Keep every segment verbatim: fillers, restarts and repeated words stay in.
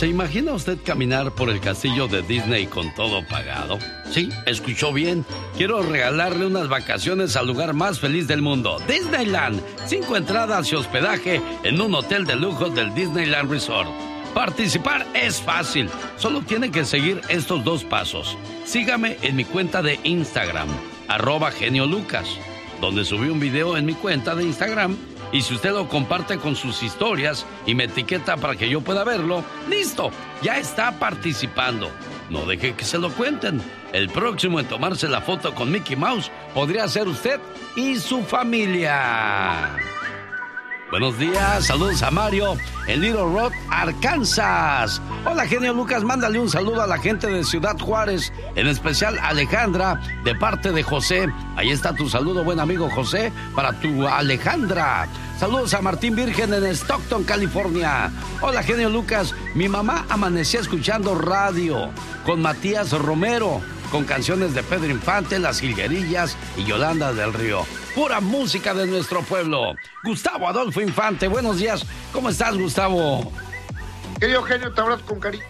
¿Se imagina usted caminar por el castillo de Disney con todo pagado? Sí, escuchó bien. Quiero regalarle unas vacaciones al lugar más feliz del mundo, Disneyland. Cinco entradas y hospedaje en un hotel de lujo del Disneyland Resort. Participar es fácil. Solo tiene que seguir estos dos pasos. Sígame en mi cuenta de Instagram, arroba Genio Lucas, donde subí un video en mi cuenta de Instagram. Y si usted lo comparte con sus historias y me etiqueta para que yo pueda verlo, ¡listo! Ya está participando. No deje que se lo cuenten. El próximo en tomarse la foto con Mickey Mouse podría ser usted y su familia. Buenos días, saludos a Mario en Little Rock, Arkansas. Hola, Genio Lucas, mándale un saludo a la gente de Ciudad Juárez, en especial a Alejandra, de parte de José. Ahí está tu saludo, buen amigo José, para tu Alejandra. Saludos a Martín Virgen en Stockton, California. Hola, Genio Lucas, mi mamá amanecía escuchando radio con Matías Romero, con canciones de Pedro Infante, Las Jilguerillas y Yolanda del Río. Pura música de nuestro pueblo. Gustavo Adolfo Infante, buenos días. ¿Cómo estás, Gustavo? Querido Genio, te abrazo con cariño.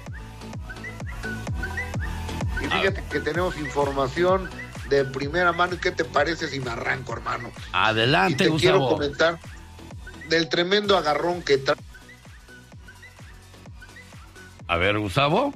Y fíjate que tenemos información de primera mano. ¿Y qué te parece si me arranco, hermano? Adelante, y te Gustavo. Quiero comentar del tremendo agarrón que trae. A ver, Gustavo.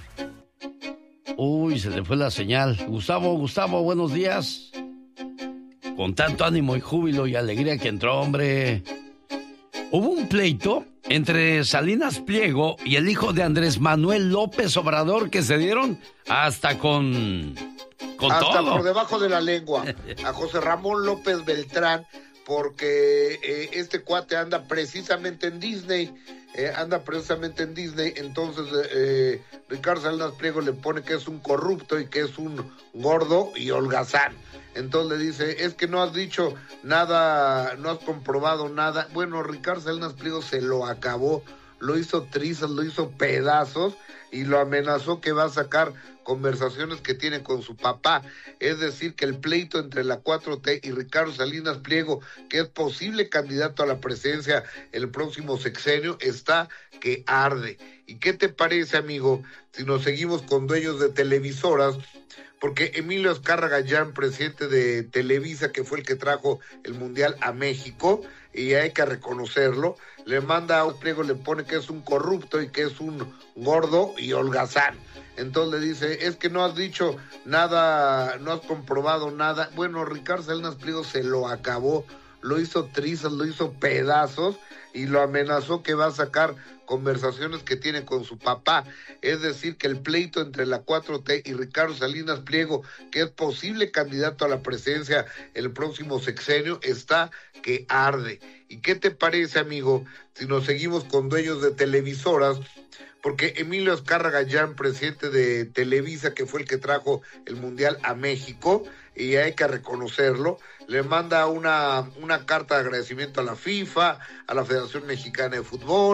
Uy, se le fue la señal. Gustavo, Gustavo, buenos días. Con tanto ánimo y júbilo y alegría que entró, hombre. Hubo un pleito entre Salinas Pliego y el hijo de Andrés Manuel López Obrador que se dieron hasta con... con hasta todo. Por debajo de la lengua. A José Ramón López Beltrán, porque eh, este cuate anda precisamente en Disney. Eh, anda precisamente en Disney, entonces eh, Ricardo Salinas Pliego le pone que es un corrupto y que es un gordo y holgazán. Entonces le dice, es que no has dicho nada, no has comprobado nada. Bueno, Ricardo Salinas Pliego se lo acabó, lo hizo trizas, lo hizo pedazos y lo amenazó que va a sacar conversaciones que tiene con su papá. Es decir, que el pleito entre la cuatro T y Ricardo Salinas Pliego, que es posible candidato a la presidencia el próximo sexenio, está que arde. ¿Y qué te parece, amigo, si nos seguimos con dueños de televisoras? Porque Emilio Azcárraga Gallán, presidente de Televisa, que fue el que trajo el Mundial a México, y hay que reconocerlo, le manda a un Pliego, le pone que es un corrupto y que es un gordo y holgazán. Entonces le dice, es que no has dicho nada, no has comprobado nada. Bueno, Ricardo Salinas Pliego se lo acabó, lo hizo trizas, lo hizo pedazos y lo amenazó que va a sacar conversaciones que tiene con su papá. Es decir, que el pleito entre la cuatro T y Ricardo Salinas Pliego, que es posible candidato a la presidencia el próximo sexenio, está que arde. ¿Y qué te parece, amigo, si nos seguimos con dueños de televisoras? Porque Emilio Azcárraga Gallán, presidente de Televisa, que fue el que trajo el Mundial a México, y hay que reconocerlo, le manda una, una carta de agradecimiento a la FIFA, a la Federación Mexicana de Fútbol,